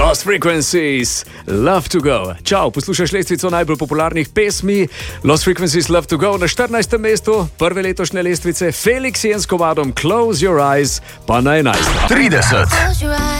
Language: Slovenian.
Lost Frequencies, Love to Go. Čau, poslušaš lestvico najbolj popularnih pesmi. Lost Frequencies, Love to Go na 14. mestu prve letošnje lestvice. Felix Jen s komadom Close Your Eyes pa na 11. 30.